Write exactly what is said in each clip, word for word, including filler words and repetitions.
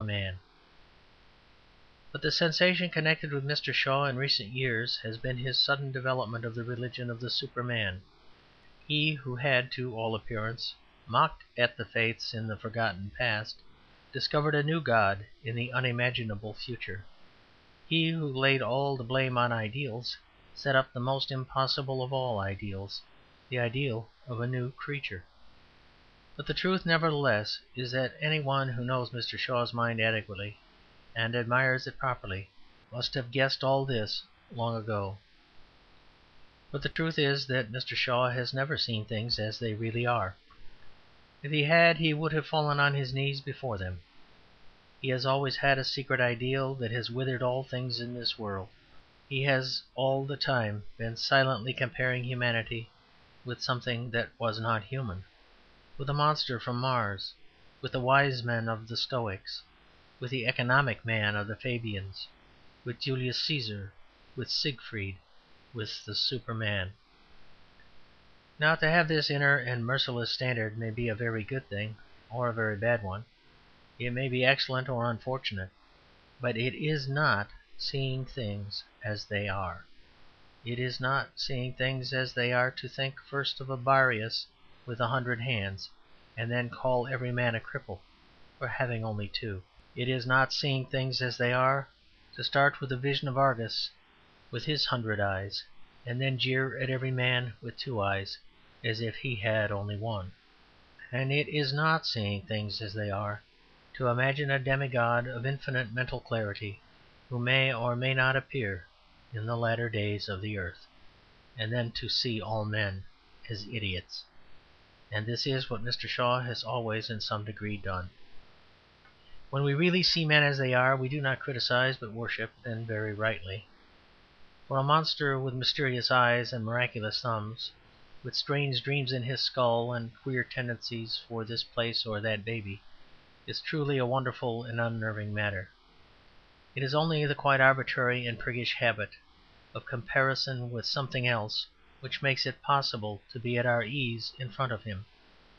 man. But the sensation connected with Mr. Shaw in recent years has been his sudden development of the religion of the Superman. He who had, to all appearance, mocked at the faiths in the forgotten past, discovered a new god in the unimaginable future. He who laid all the blame on ideals set up the most impossible of all ideals, the ideal of a new creature. But the truth, nevertheless, is that any one who knows Mr. Shaw's mind adequately and admires it properly must have guessed all this long ago. But the truth is that Mr. Shaw has never seen things as they really are. If he had, he would have fallen on his knees before them. He has always had a secret ideal that has withered all things in this world. He has all the time been silently comparing humanity with something that was not human, with a monster from Mars, with the wise men of the Stoics, with the economic man of the Fabians, with Julius Caesar, with Siegfried, with the Superman. Now, to have this inner and merciless standard may be a very good thing or a very bad one. It may be excellent or unfortunate, but it is not seeing things as they are. It is not seeing things as they are to think first of a Briareus with a hundred hands, and then call every man a cripple for having only two. It is not seeing things as they are to start with a vision of Argus with his hundred eyes, and then jeer at every man with two eyes as if he had only one. And it is not seeing things as they are to imagine a demigod of infinite mental clarity who may or may not appear in the latter days of the earth, and then to see all men as idiots. And this is what Mr. Shaw has always in some degree done. When we really see men as they are, we do not criticize but worship, and very rightly. For a monster with mysterious eyes and miraculous thumbs, with strange dreams in his skull and queer tendencies for this place or that baby, is truly a wonderful and unnerving matter. It is only the quite arbitrary and priggish habit of comparison with something else which makes it possible to be at our ease in front of him.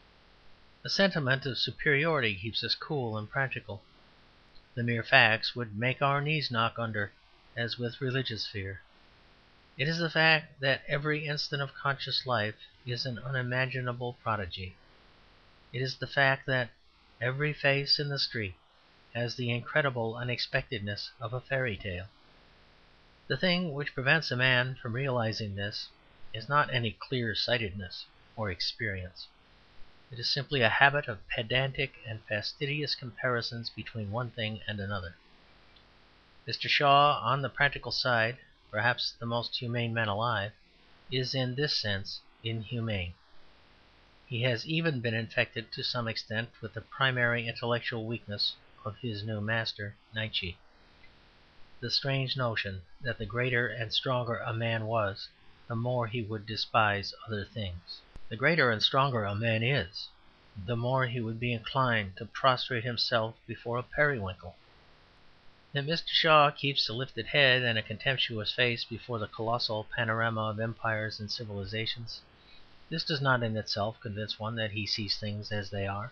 A sentiment of superiority keeps us cool and practical. The mere facts would make our knees knock under, as with religious fear. It is the fact that every instant of conscious life is an unimaginable prodigy. It is the fact that every face in the street has the incredible unexpectedness of a fairy tale. The thing which prevents a man from realizing this is not any clear-sightedness or experience. It is simply a habit of pedantic and fastidious comparisons between one thing and another. Mister Shaw, on the practical side, perhaps the most humane man alive, is in this sense inhumane. He has even been infected to some extent with the primary intellectual weakness of his new master, Nietzsche, the strange notion that the greater and stronger a man was, the more he would despise other things. The greater and stronger a man is, the more he would be inclined to prostrate himself before a periwinkle. That Mister Shaw keeps a lifted head and a contemptuous face before the colossal panorama of empires and civilizations, this does not in itself convince one that he sees things as they are.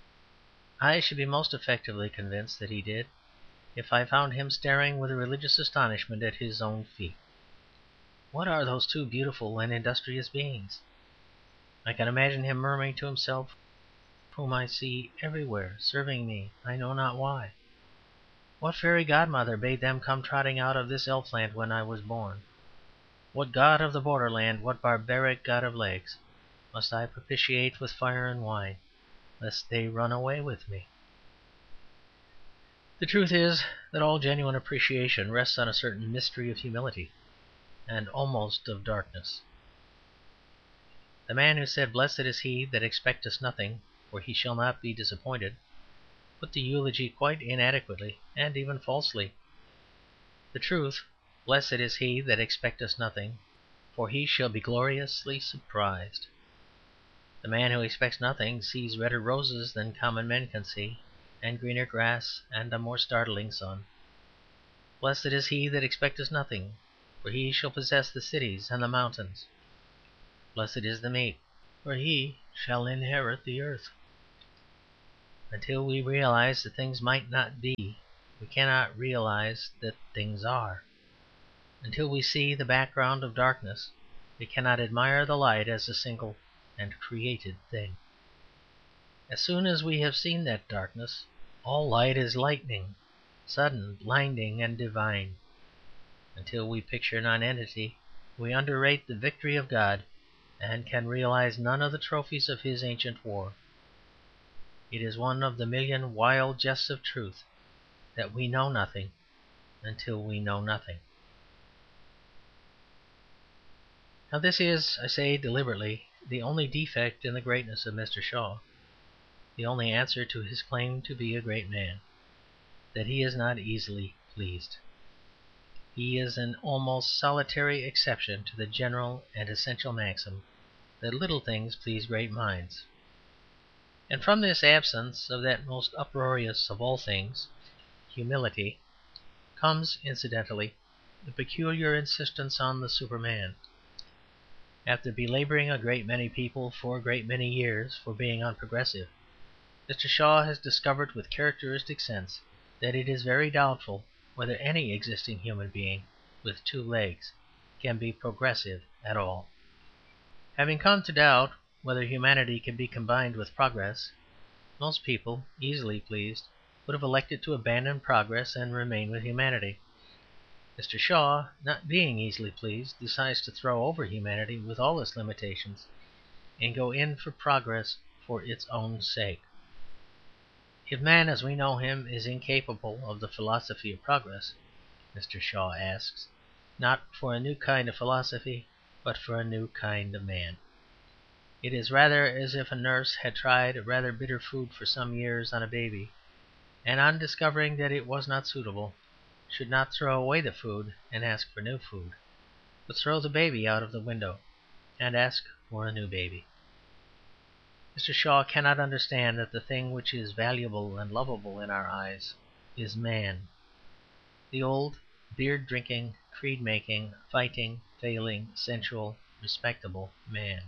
I should be most effectively convinced that he did if I found him staring with a religious astonishment at his own feet. What are those two beautiful and industrious beings? I can imagine him murmuring to himself, whom I see everywhere, serving me, I know not why. What fairy godmother bade them come trotting out of this elfland when I was born? What god of the borderland, what barbaric god of legs, must I propitiate with fire and wine, lest they run away with me? The truth is that all genuine appreciation rests on a certain mystery of humility, and almost of darkness. The man who said, "Blessed is he that expecteth nothing, for he shall not be disappointed," put the eulogy quite inadequately and even falsely. The truth, "Blessed is he that expecteth nothing, for he shall be gloriously surprised." The man who expects nothing sees redder roses than common men can see, and greener grass and a more startling sun. Blessed is he that expecteth nothing, for he shall possess the cities and the mountains. Blessed is the meek, for he shall inherit the earth. Until we realize that things might not be, we cannot realize that things are. Until we see the background of darkness, we cannot admire the light as a single and created thing. As soon as we have seen that darkness, all light is lightning, sudden, blinding, and divine. Until we picture nonentity, we underrate the victory of God, and can realize none of the trophies of his ancient war. It is one of the million wild jests of truth that we know nothing until we know nothing. Now this is, I say deliberately, the only defect in the greatness of Mister Shaw, the only answer to his claim to be a great man, that he is not easily pleased. He is an almost solitary exception to the general and essential maxim that little things please great minds. And from this absence of that most uproarious of all things, humility, comes, incidentally, the peculiar insistence on the Superman. After belabouring a great many people for a great many years for being unprogressive, Mister Shaw has discovered with characteristic sense that it is very doubtful whether any existing human being with two legs can be progressive at all. Having come to doubt whether humanity can be combined with progress, most people, easily pleased, would have elected to abandon progress and remain with humanity. Mister Shaw, not being easily pleased, decides to throw over humanity with all its limitations and go in for progress for its own sake. If man as we know him is incapable of the philosophy of progress, Mister Shaw asks, not for a new kind of philosophy, but for a new kind of man. It is rather as if a nurse had tried a rather bitter food for some years on a baby, and on discovering that it was not suitable, should not throw away the food and ask for new food, but throw the baby out of the window and ask for a new baby. Mister Shaw cannot understand that the thing which is valuable and lovable in our eyes is man, the old beer-drinking, creed-making, fighting, failing, sensual, respectable man.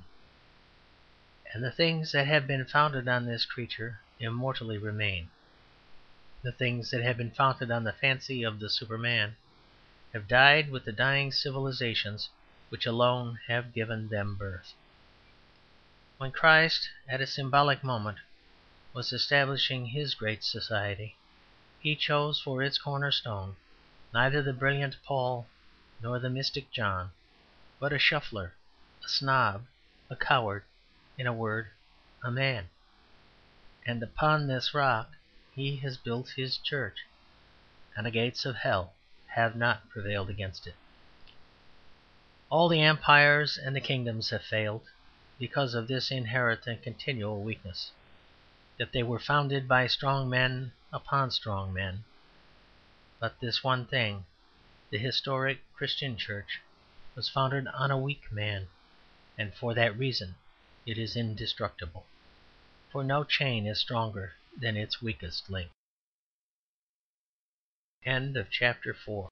And the things that have been founded on this creature immortally remain. The things that have been founded on the fancy of the Superman have died with the dying civilizations which alone have given them birth. When Christ, at a symbolic moment, was establishing his great society, he chose for its cornerstone neither the brilliant Paul nor the mystic John, but a shuffler, a snob, a coward, in a word, a man. And upon this rock he has built his church, and the gates of hell have not prevailed against it. All the empires and the kingdoms have failed because of this inherent and continual weakness, that they were founded by strong men upon strong men. But this one thing, the historic Christian church, was founded on a weak man, and for that reason it is indestructible. For no chain is stronger than its weakest link. End of chapter four.